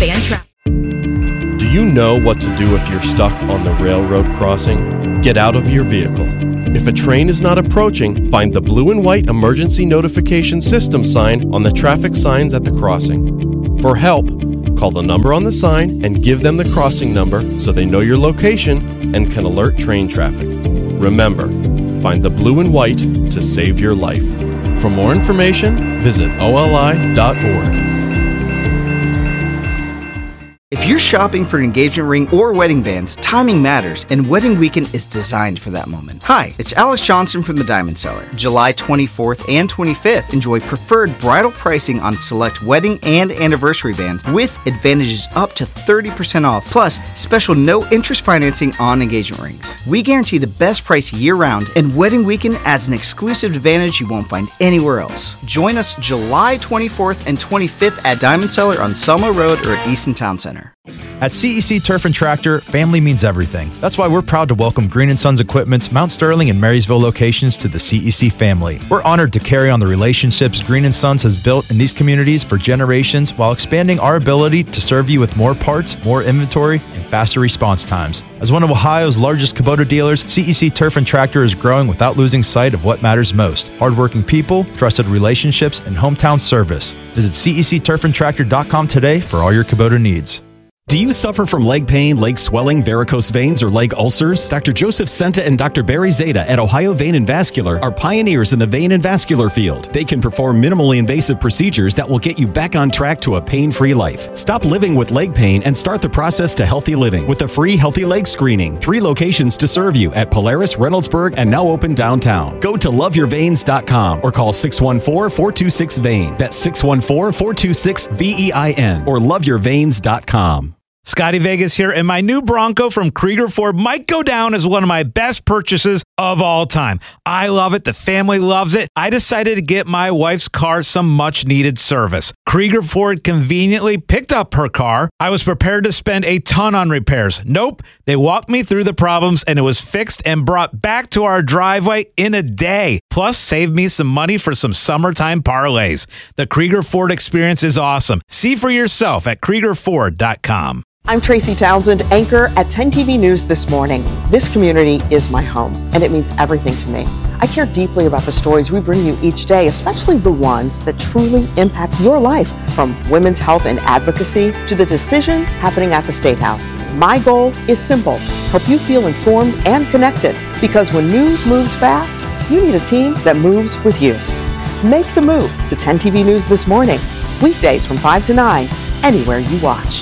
Fan Traffic. Do you know what to do if you're stuck on the railroad crossing? Get out of your vehicle. If a train is not approaching, find the blue and white emergency notification system sign on the traffic signs at the crossing. For help, call the number on the sign and give them the crossing number so they know your location and can alert train traffic. Remember, find the blue and white to save your life. For more information, visit oli.org. If you're shopping for an engagement ring or wedding bands, timing matters, and Wedding Weekend is designed for that moment. Hi, it's Alex Johnson from the Diamond Cellar. July 24th and 25th, enjoy preferred bridal pricing on select wedding and anniversary bands with advantages up to 30% off, plus special no-interest financing on engagement rings. We guarantee the best price year-round, and Wedding Weekend adds an exclusive advantage you won't find anywhere else. Join us July 24th and 25th at Diamond Cellar on Selma Road or at Easton Town Center. At CEC Turf and Tractor, family means everything. That's why we're proud to welcome Green & Sons Equipment's Mount Sterling and Marysville locations to the CEC family. We're honored to carry on the relationships Green & Sons has built in these communities for generations while expanding our ability to serve you with more parts, more inventory, and faster response times. As one of Ohio's largest Kubota dealers, CEC Turf and Tractor is growing without losing sight of what matters most: hardworking people, trusted relationships, and hometown service. Visit CECTurfandTractor.com today for all your Kubota needs. Do you suffer from leg pain, leg swelling, varicose veins, or leg ulcers? Dr. Joseph Senta and Dr. Barry Zeta at Ohio Vein and Vascular are pioneers in the vein and vascular field. They can perform minimally invasive procedures that will get you back on track to a pain-free life. Stop living with leg pain and start the process to healthy living with a free healthy leg screening. 3 locations to serve you at Polaris, Reynoldsburg, and now open downtown. Go to loveyourveins.com or call 614-426-VEIN. That's 614-426-VEIN or loveyourveins.com. Scotty Vegas here, and my new Bronco from Krieger Ford might go down as one of my best purchases of all time. I love it. The family loves it. I decided to get my wife's car some much-needed service. Krieger Ford conveniently picked up her car. I was prepared to spend a ton on repairs. Nope. They walked me through the problems, and it was fixed and brought back to our driveway in a day. Plus, saved me some money for some summertime parlays. The Krieger Ford experience is awesome. See for yourself at KriegerFord.com. I'm Tracy Townsend, anchor at 10 TV News This Morning. This community is my home, and it means everything to me. I care deeply about the stories we bring you each day, especially the ones that truly impact your life, from women's health and advocacy to the decisions happening at the State House. My goal is simple: help you feel informed and connected, because when news moves fast, you need a team that moves with you. Make the move to 10 TV News This Morning, weekdays from 5 to 9, anywhere you watch.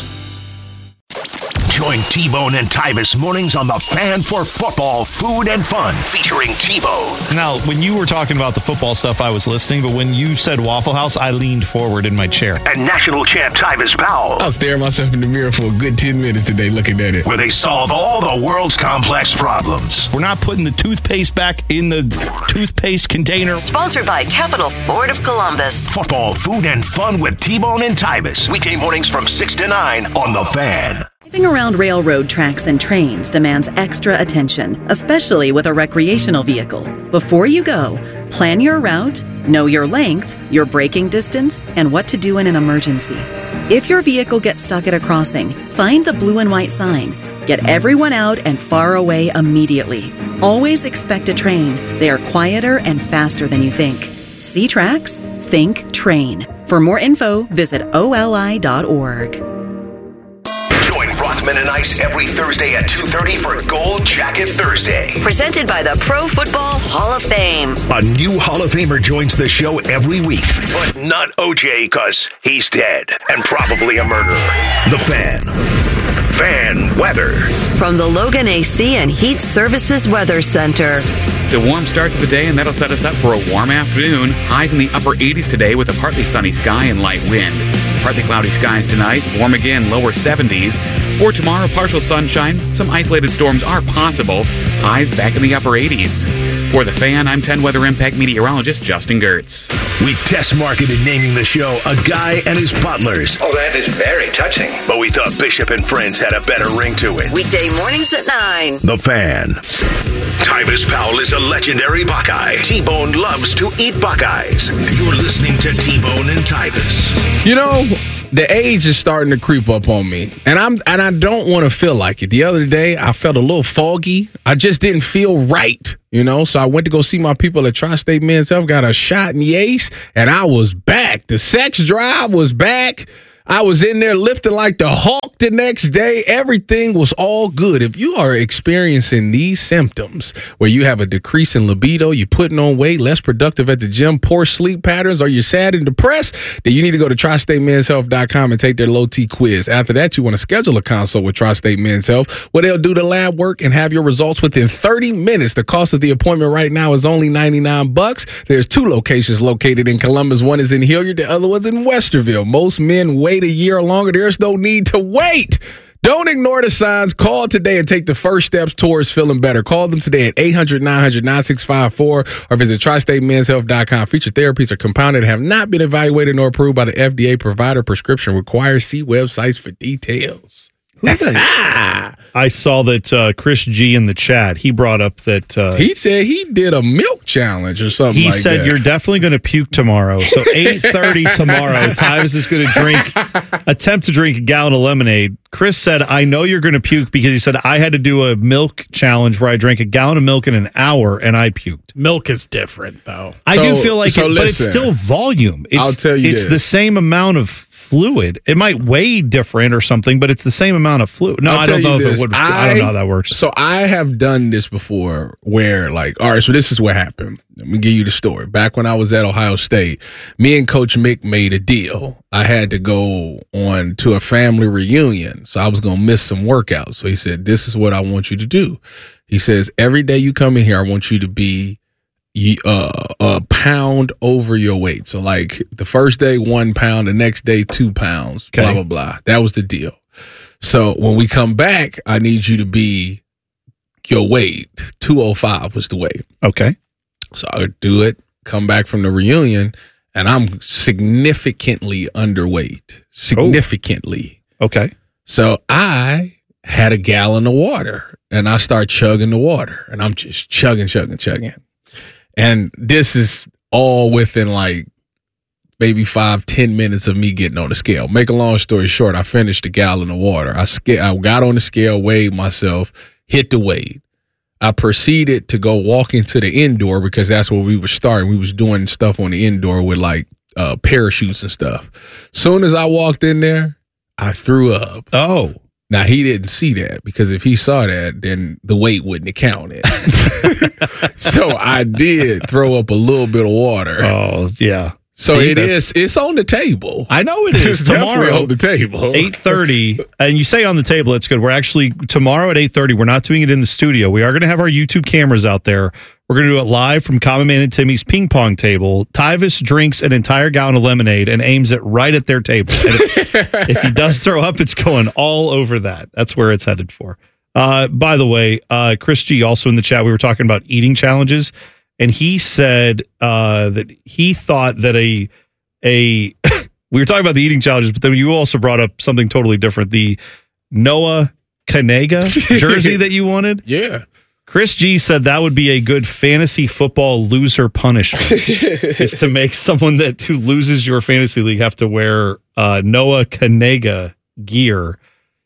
Join T-Bone and Tyvis mornings on The Fan for football, food, and fun, featuring T-Bone. Now, when you were talking about the football stuff, I was listening, but when you said Waffle House, I leaned forward in my chair. And national champ Tyvis Powell. I was staring myself in the mirror for a good 10 minutes today looking at it. Where they solve all the world's complex problems. We're not putting the toothpaste back in the toothpaste container. Sponsored by Capital Ford of Columbus. Football, food, and fun with T-Bone and Tyvis. Weekday mornings from 6 to 9 on The Fan. Driving around railroad tracks and trains demands extra attention, especially with a recreational vehicle. Before you go, plan your route, know your length, your braking distance, and what to do in an emergency. If your vehicle gets stuck at a crossing, find the blue and white sign. Get everyone out and far away immediately. Always expect a train. They are quieter and faster than you think. See tracks? Think train. For more info, visit oli.org. Rothman and Ice every Thursday at 2:30 for Gold Jacket Thursday. Presented by the Pro Football Hall of Fame. A new Hall of Famer joins the show every week, but not OJ, because he's dead and probably a murderer. The Fan. Fan weather. From the Logan AC and Heat Services Weather Center. It's a warm start to the day, and that'll set us up for a warm afternoon. Highs in the upper 80s today with a partly sunny sky and light wind. Partly cloudy skies tonight, warm again, lower 70s. For tomorrow, partial sunshine. Some isolated storms are possible. Highs back in the upper 80s. For The Fan, I'm 10 Weather Impact meteorologist Justin Gertz. We test marketed naming the show A Guy and His Butlers. Oh, that is very touching. But we thought Bishop and Friends had a better ring to it. Weekday mornings at 9. The Fan. Tyvis Powell is a legendary Buckeye. T-Bone loves to eat Buckeyes. You're listening to T-Bone and Tyvis. You know, The age is starting to creep up on me, and I don't want to feel like it. The other day, I felt a little foggy. I just didn't feel right, So I went to go see my people at Tri-State Men's Health, got a shot in the ace, and I was back. The sex drive was back. I was in there lifting like the Hulk the next day. Everything was all good. If you are experiencing these symptoms where you have a decrease in libido, you're putting on weight, less productive at the gym, poor sleep patterns, or you're sad and depressed, then you need to go to TriStateMen'sHealth.com and take their low T quiz. After that, you want to schedule a consult with Tri-State Men's Health, where they'll do the lab work and have your results within 30 minutes. The cost of the appointment right now is only $99. There's 2 locations located in Columbus. One is in Hilliard, the other one's in Westerville. Most men wait a year or longer. There's no need to wait. Don't ignore the signs. Call today and take the first steps towards feeling better. Call them today at 800-900-9654 or visit TriStateMen'sHealth.com. Feature therapies are compounded and have not been evaluated nor approved by the FDA. Provider prescription requires. See websites for details. I saw that Chris G in the chat, he brought up that he said he did a milk challenge or something like that. He said you're definitely going to puke tomorrow. So 8:30 tomorrow, Tyvus is going to attempt to drink a gallon of lemonade. Chris said, I know you're going to puke because he said, I had to do a milk challenge where I drank a gallon of milk in an hour and I puked. Milk is different, though. I do feel like but it's still volume. I'll tell you it's the same amount of fluid. It might weigh different or something, but it's the same amount of fluid. No, I don't know if it would. I don't know how that works. So I have done this before where all right, so this is what happened. Let me give you the story. Back when I was at Ohio State, me and Coach Mick made a deal. I had to go on to a family reunion, so I was going to miss some workouts. So he said, this is what I want you to do. He says, every day you come in here, I want you to be a pound over your weight. So like the first day 1 pound, the next day 2 pounds, blah blah blah. That was the deal. So when we come back, I need you to be your weight. 205 was the weight. Okay. So I would do it, come back from the reunion, and I'm significantly underweight. Significantly. Okay. So I had a gallon of water and I start chugging the water and I'm just chugging. And this is all within like maybe 5-10 minutes of me getting on the scale. Make a long story short, I finished the gallon of water. I got on the scale, weighed myself, hit the weight. I proceeded to go walk into the indoor because that's where we were starting. We was doing stuff on the indoor with like parachutes and stuff. Soon as I walked in there, I threw up. Oh. Now, he didn't see that because if he saw that, then the weight wouldn't have counted. So I did throw up a little bit of water. Oh, yeah. So it's on the table. I know it is. It's tomorrow on the table. 8:30. And you say on the table, that's good. We're actually, tomorrow at 8:30, we're not doing it in the studio. We are going to have our YouTube cameras out there. We're going to do it live from Common Man and Timmy's ping pong table. Tyvus drinks an entire gallon of lemonade and aims it right at their table. And if he does throw up, it's going all over that. That's where it's headed for. By the way, Chris G, also in the chat, we were talking about eating challenges. And he said that he thought that we were talking about the eating challenges, but then you also brought up something totally different. The Noah Kanega jersey that you wanted. Yeah. Chris G said that would be a good fantasy football loser punishment is to make someone who loses your fantasy league have to wear Noah Kanega gear.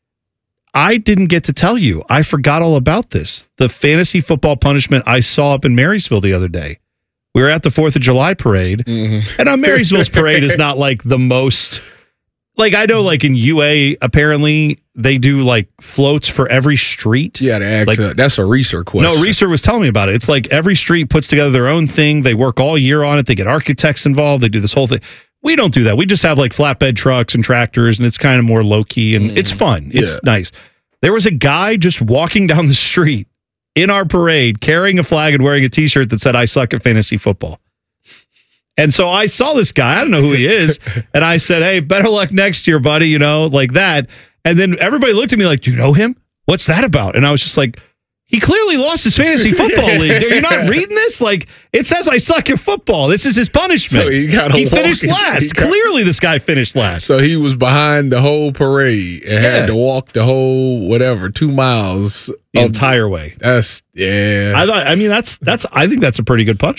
I didn't get to tell you. I forgot all about this. The fantasy football punishment I saw up in Marysville the other day. We were at the 4th of July parade, and Marysville's parade is not like the most... Like, I know, like, in UA, apparently, they do, like, floats for every street. Yeah, that's a Reeser question. No, Reeser was telling me about it. It's like every street puts together their own thing. They work all year on it. They get architects involved. They do this whole thing. We don't do that. We just have, like, flatbed trucks and tractors, and it's kind of more low-key, and it's fun. It's nice. There was a guy just walking down the street in our parade, carrying a flag and wearing a T-shirt that said, "I suck at fantasy football." And so I saw this guy, I don't know who he is, and I said, "Hey, better luck next year, buddy," like that. And then everybody looked at me like, "Do you know him? What's that about?" And I was just like, he clearly lost his fantasy football league. Are you not reading this? Like, it says I suck at football. This is his punishment. So he finished last. Clearly this guy finished last. So he was behind the whole parade and had to walk the whole 2 miles the entire way. I think that's a pretty good punishment.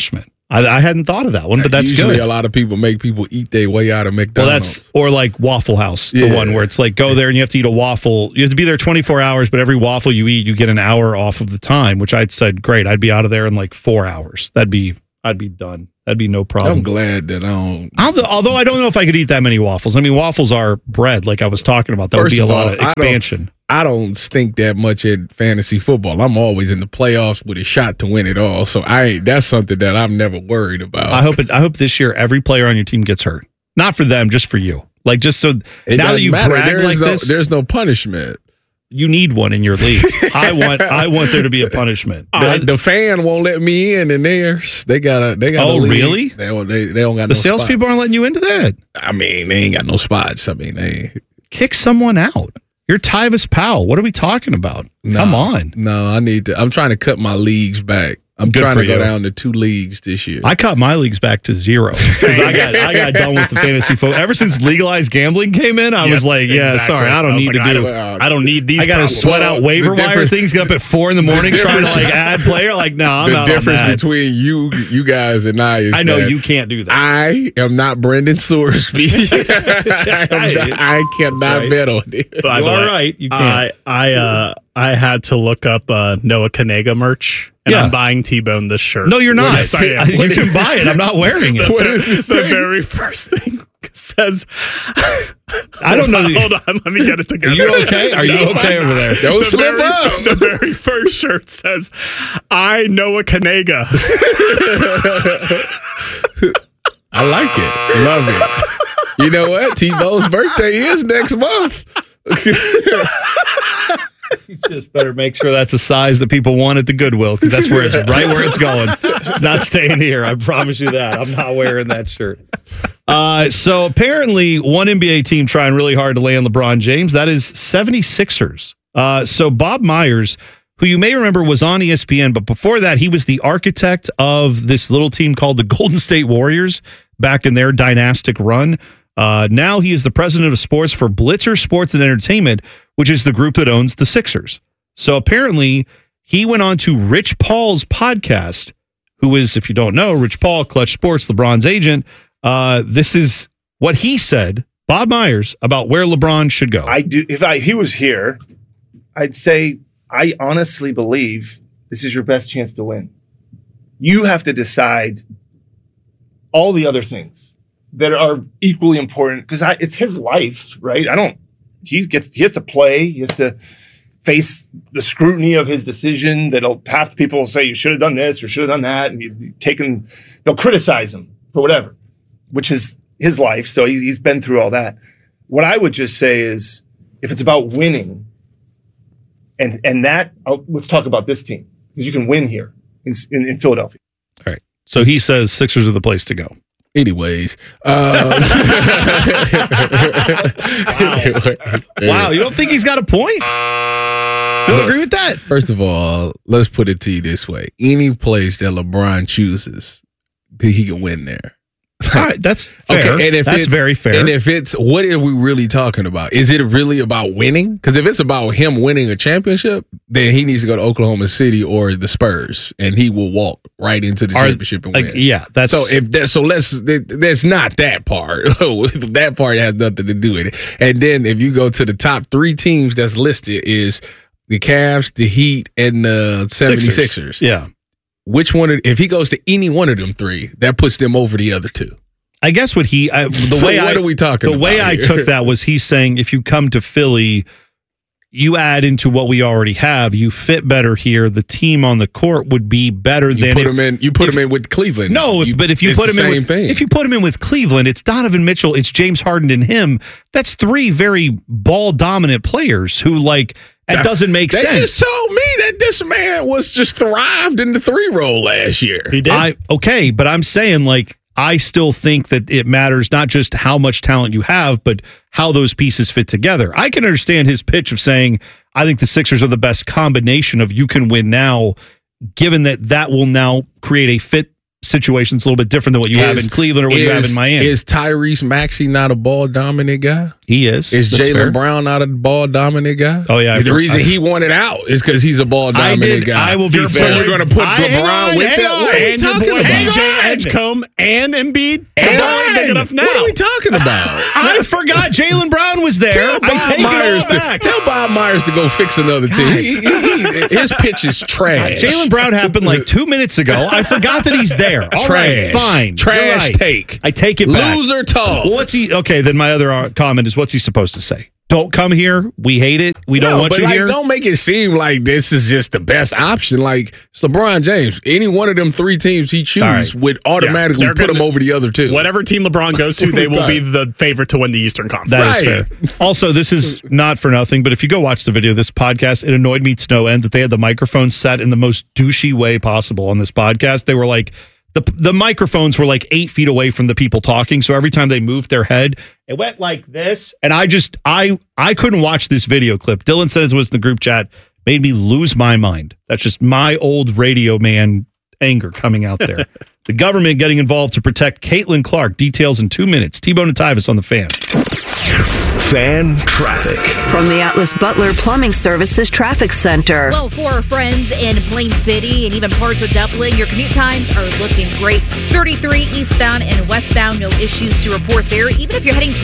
I hadn't thought of that one, but that's Usually good. a lot of people make people eat their way out of Well, McDonald's. or like Waffle House, the one where it's like go there and you have to eat a waffle. You have to be there 24 hours, but every waffle you eat, you get an hour off of the time, which I'd said, great. I'd be out of there in like 4 hours. I'd be done. That'd be no problem. I'm glad that I don't. Although I don't know if I could eat that many waffles. I mean, waffles are bread, like I was talking about. That would be a lot of expansion. I don't stink that much at fantasy football. I'm always in the playoffs with a shot to win it all. So that's something that I'm never worried about. I hope this year every player on your team gets hurt. Not for them, just for you. Like just so now that you brag like this, there's no punishment. You need one in your league. I want there to be a punishment. The fan won't let me in theirs. They got. Oh, really? They don't got the salespeople aren't letting you into that. I mean, they ain't got no spots. I mean, they kick someone out. You're Tyvis Powell. What are we talking about? Come on. No, I need to. I'm trying to cut my leagues back. I'm trying to go down to 2 leagues this year. I cut my leagues back to 0 because I got done with the fantasy football. Ever since legalized gambling came in, I was like, sorry, I don't need to do. I don't need these. I got to sweat out waiver wire things. Get up at 4 a.m. trying to like add player. Like, no, I'm out on that. The difference between you guys and I is I know you can't do that. I am not Brendan Sorsby. I cannot bet on it. You are right. You can't. I had to look up Noah Kanega merch. And I'm buying T-Bone this shirt. No, you're not. Yes, I am. You can buy it. I'm not wearing it. The very first thing says... I don't know. Hold on. Let me get it together. Are you okay? Are you okay over there? Don't slip up. The very first shirt says, I Noah Kanega. I like it. Love it. You know what? T-Bone's birthday is next month. You just better make sure that's a size that people want at the Goodwill because that's where it's right where it's going. It's not staying here. I promise you that. I'm not wearing that shirt. So apparently one NBA team trying really hard to land LeBron James. That is 76ers. So Bob Myers, who you may remember was on ESPN, but before that, he was the architect of this little team called the Golden State Warriors back in their dynastic run. Now he is the president of sports for Blitzer Sports and Entertainment, which is the group that owns the Sixers. So apparently he went on to Rich Paul's podcast, who is, if you don't know, Rich Paul, Clutch Sports, LeBron's agent. This is what he said, Bob Myers, about where LeBron should go. If he was here, I'd say I honestly believe this is your best chance to win. You have to decide all the other things that are equally important because it's his life, right? He has to play. He has to face the scrutiny of his decision. Half the people will say you should have done this or should have done that, and they'll criticize him for whatever, which is his life. So he's been through all that. What I would just say is, if it's about winning, and that let's talk about this team because you can win here in Philadelphia. All right. So he says Sixers are the place to go. Anyways. Wow. You don't think he's got a point? You don't agree with that? First of all, let's put it to you this way. Any place that LeBron chooses, he can win there. All right, that's fair. Okay, and that's very fair. And if it's, what are we really talking about? Is it really about winning? Because if it's about him winning a championship, then he needs to go to Oklahoma City or the Spurs, and he will walk right into the championship and win. Yeah, that's that's not that part. That part has nothing to do with it. And then if you go to the top 3 teams that's listed is the Cavs, the Heat, and the 76ers. Yeah. Which one? If he goes to any one of them 3, that puts them over the other 2. I guess what are we talking about? The way I took that was he's saying if you come to Philly, you add into what we already have. You fit better here. The team on the court would be better than you put him in with Cleveland. No, but if you put him in with Cleveland, it's Donovan Mitchell, it's James Harden, and him. That's 3 very ball dominant players who it doesn't make sense. They just told me that this man was just thrived in the 3 role last year. He did. Okay, but I'm saying I still think that it matters not just how much talent you have, but how those pieces fit together. I can understand his pitch of saying, I think the Sixers are the best combination of you can win now, given that will now create a fit situation. It's a little bit different than what you have in Cleveland or what you have in Miami. Is Tyrese Maxey not a ball dominant guy? He is. Is That's fair. Jaylen Brown not a ball dominant guy? Oh, yeah. The reason he wanted out is because he's a ball dominant guy. I will be So fair. you're going to put LeBron with that? What are we And your talking boy about? DJ Edgecombe and Embiid. The ball ain't big enough now. What are we talking about? I forgot Jaylen Brown was there. Tell Bob Myers to go fix another team. His pitch is trash. Jaylen Brown happened like 2 minutes ago. I forgot that he's there. All right, fine. Trash You're right. take. I take it back. Loser talk. Well, what's he? Okay, then my other comment is, what's he supposed to say? Don't come here. We hate it. We don't want you here. Don't make it seem like this is just the best option. Like, it's LeBron James. Any one of them 3 teams he chooses would automatically put him over the other 2. Whatever team LeBron goes to, they will be the favorite to win the Eastern Conference. That is fair. Also, this is not for nothing, but if you go watch the video of this podcast, it annoyed me to no end that they had the microphones set in the most douchey way possible on this podcast. They were like, the microphones were like 8 feet away from the people talking. So every time they moved their head, it went like this. And I couldn't watch this video clip. Dylan said it was in the group chat, made me lose my mind. That's just my old radio man anger coming out there. The government getting involved to protect Caitlin Clark. Details in 2 minutes. T-Bone and Tyvis on the Fan. Fan traffic. From the Atlas Butler Plumbing Services Traffic Center. Well, for our friends in Plain City and even parts of Dublin, your commute times are looking great. 33 eastbound and westbound, no issues to report there. Even if you're heading